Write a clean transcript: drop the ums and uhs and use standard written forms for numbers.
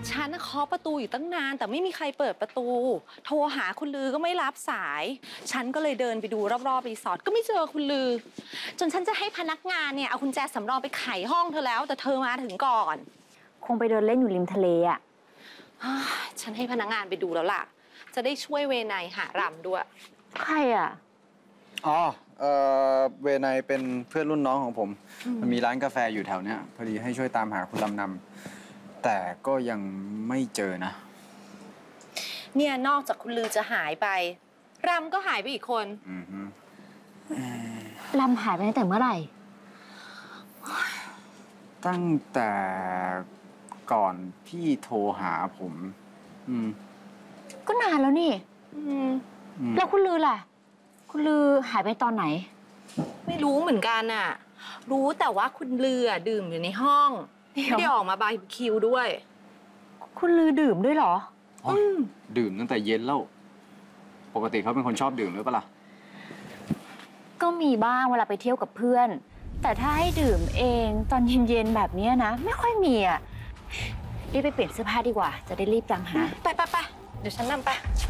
ฉันเคาะประตูอยู่ตั้งนานแต่ไม่มีใครเปิดประตู โทรหาคุณลือก็ไม่รับสาย ฉันก็เลยเดินไปดูรอบๆรีสอร์ทก็ไม่เจอคุณลือ จนฉันจะให้พนักงานเนี่ยเอากุญแจสำรองไปไขห้องเธอแล้วแต่เธอมาถึงก่อนคงไปเดินเล่นอยู่ริมทะเลอ่ะฉันให้พนักงานไปดูแล้วล่ะจะได้ช่วยเวไนหารำด้วยใครอ่ะอ๋อเวไนเป็นเพื่อนรุ่นน้องของผมมันมีร้านกาแฟอยู่แถวเนี้ยพอดีให้ช่วยตามหาคุณลำนำแต่ก็ยังไม่เจอนะเนี่ยนอกจากคุณลือจะหายไปรำก็หายไปอีกคนรำหายไปตั้งแต่เมื่อไหร่ตั้งแต่ก่อนพี่โทรหาผมก็นานแล้วนี่แล้วคุณลือล่ะคุณลือหายไปตอนไหนไม่รู้เหมือนกันน่ะรู้แต่ว่าคุณลือดื่มอยู่ในห้องไม่ได้ออกมาบาร์บีคิวด้วยคุณลือดื่มด้วยเหรอดื่มตั้งแต่เย็นแล้วปกติเขาเป็นคนชอบดื่มหรือเปล่าก็มีบ้างเวลาไปเที่ยวกับเพื่อนแต่ถ้าให้ดื่มเองตอนเย็นๆแบบนี้นะไม่ค่อยมีอ่ะรีบไปเปลี่ยนเสื้อผ้าดีกว่าจะได้รีบตามหาไปเดี๋ยวฉันนำไป